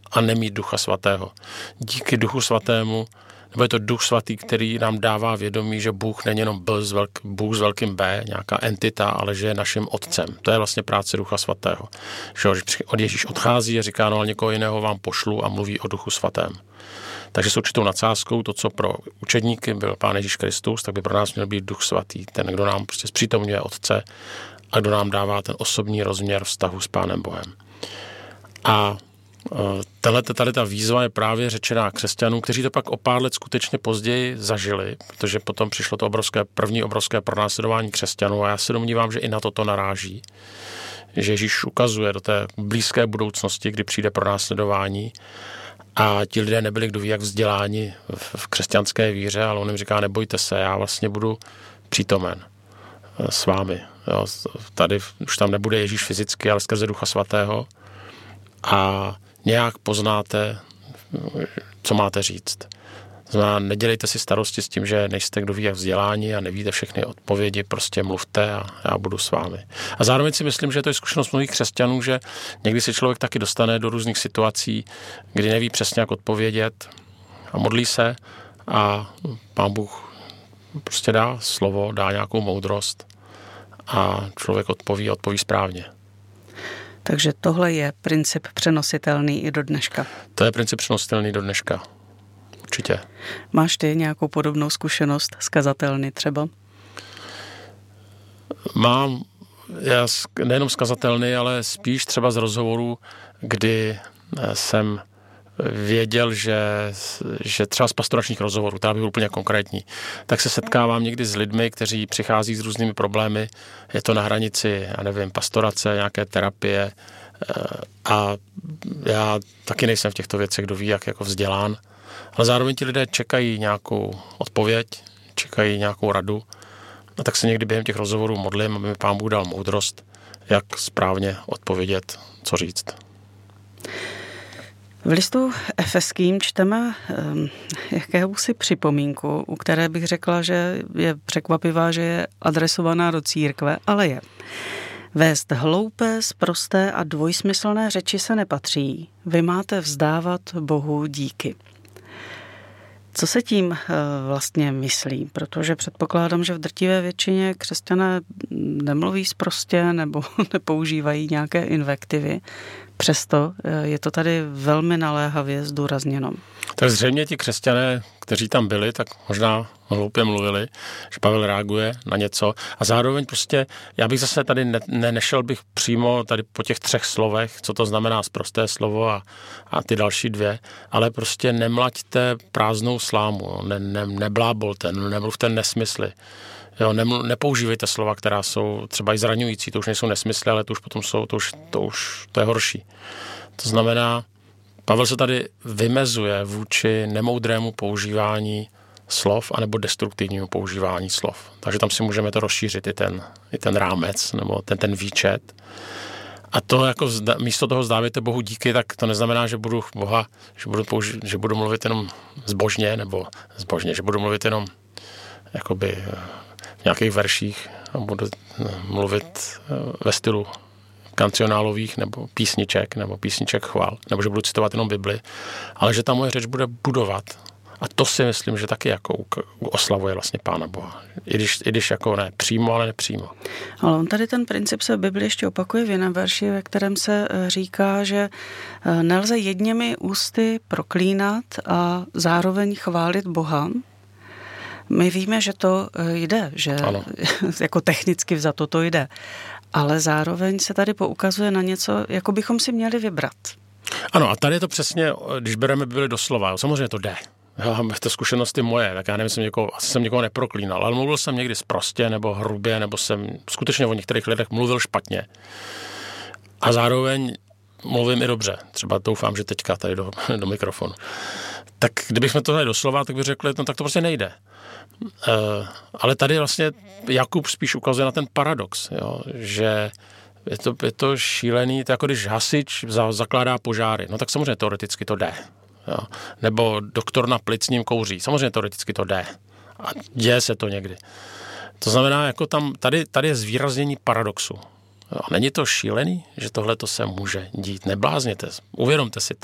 a nemít Ducha svatého. Díky Duchu svatému, nebo je to Duch svatý, který nám dává vědomí, že Bůh není jenom Bůh s velkým B, nějaká entita, ale že je naším otcem. To je vlastně práce Ducha svatého. Že od Ježíš odchází a říká, no ale někoho jiného vám pošlu a mluví o Duchu svatém. Takže s určitou nadsázkou to, co pro učedníky byl Pán Ježíš Kristus, tak by pro nás měl být Duch svatý. Ten, kdo nám prostě zpřítomňuje Otce a kdo nám dává ten osobní rozměr vztahu s Pánem Bohem. A tady ta výzva je právě řečená křesťanům, kteří to pak o pár let skutečně později zažili, protože potom přišlo to první obrovské pronásledování křesťanů a já se domnívám, že i na toto naráží. Že Ježíš ukazuje do té blízké budoucnosti, kdy přijde pronásledování a ti lidé nebyli kdo ví jak vzděláni v křesťanské víře, ale on jim říká, nebojte se, já vlastně budu přítomen s vámi. Jo, tady už tam nebude Ježíš fyzicky, ale skrze Ducha svatého a nějak poznáte, co máte říct. To znamená, nedělejte si starosti s tím, že nejste kdo ví jak vzdělání a nevíte všechny odpovědi, prostě mluvte a já budu s vámi. A zároveň si myslím, že to je zkušenost mnohých křesťanů, že někdy se člověk taky dostane do různých situací, kdy neví přesně, jak odpovědět a modlí se a Pán Bůh prostě dá slovo, dá nějakou moudrost a člověk odpoví správně. Takže tohle je princip přenositelný i do dneška. To je princip přenositelný do dneška. Určitě. Máš ty nějakou podobnou zkušenost z kazatelny třeba? Mám, já nejenom z kazatelny, ale spíš třeba z rozhovorů, kdy jsem věděl, že třeba z pastoračních rozhovorů, tady bych byl úplně konkrétní, tak se setkávám někdy s lidmi, kteří přichází s různými problémy, je to na hranici, já nevím, pastorace, nějaké terapie a já taky nejsem v těchto věcech, kdo ví, jak jako vzdělán, ale zároveň ti lidé čekají nějakou odpověď, čekají nějakou radu a tak se někdy během těch rozhovorů modlím, aby mi Pán Bůh dal moudrost, jak správně odpovědět, co říct. V listu Efeským čteme jakéhosi připomínku, u které bych řekla, že je překvapivá, že je adresovaná do církve, ale je. Vést hloupé, sprosté a dvojsmyslné řeči se nepatří. Vy máte vzdávat Bohu díky. Co se tím vlastně myslí? Protože předpokládám, že v drtivé většině křesťané nemluví sprostě nebo nepoužívají nějaké invektivy. Přesto je to tady velmi naléhavě zdůrazněno. Tak zřejmě ti křesťané, kteří tam byli, tak možná hloupě mluvili, že Pavel reaguje na něco. A zároveň prostě, já bych zase tady nešel bych přímo tady po těch 3 slovech, co to znamená sprosté slovo a ty další 2, ale prostě nemlaďte prázdnou slámu, neblábolte, nemluvte nesmysly. Jo, nepoužívejte slova, která jsou třeba i zraňující, to už nejsou nesmysly, ale to už potom jsou, to je horší. To znamená, Pavel se tady vymezuje vůči nemoudrému používání slov anebo destruktivnímu používání slov. Takže tam si můžeme to rozšířit i ten rámec nebo ten výčet. A to jako místo toho vzdávejte Bohu díky, tak to neznamená, že budu mluvit jenom zbožně, že budu mluvit jenom jakoby v nějakých verších a budu mluvit ve stylu kancionálových nebo písniček chval, nebo že budu citovat jenom Bibli, ale že ta moje řeč bude budovat. A to si myslím, že taky jako oslavuje vlastně Pána Boha. I když jako ne přímo, ale nepřímo. Ale on tady ten princip se v Bibli ještě opakuje v jiném verši, ve kterém se říká, že nelze jedněmi ústy proklínat a zároveň chválit Boha. My víme, že to jde, že ano. Jako technicky vzato to jde. Ale zároveň se tady poukazuje na něco, jako bychom si měli vybrat. Ano, a tady je to přesně, když bereme Bibli doslova, samozřejmě to jde. To zkušenosti moje, tak já nevím, asi jsem někoho neproklínal, ale mluvil jsem někdy sprostě nebo hrubě, nebo jsem skutečně o některých lidech mluvil špatně. A zároveň mluvím i dobře. Třeba doufám, že teďka tady do mikrofonu. Tak kdybychom to dali doslova, tak bych řekl, no tak to prostě nejde. Ale tady vlastně Jakub spíš ukazuje na ten paradox, jo, že je to šílený, to jako když hasič zakládá požáry, no tak samozřejmě teoreticky to jde. Jo. Nebo doktor na plicním kouří, samozřejmě teoreticky to jde. A děje se to někdy. To znamená, jako tady je zvýraznění paradoxu. Jo. Není to šílený, že tohle to se může dít? Neblázněte, uvědomte si